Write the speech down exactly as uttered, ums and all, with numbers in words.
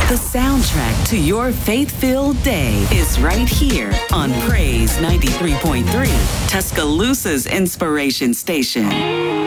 The soundtrack to your faith-filled day is right here on Praise ninety-three point three, Tuscaloosa's inspiration station.